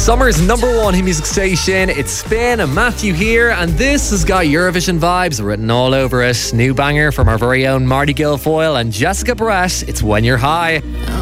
Summer's #1 hit music station. It's Spin and Matthew here, and this has got Eurovision vibes written all over it. New banger from our very own Marty Guilfoyle and Jessica Brett. It's When You're High.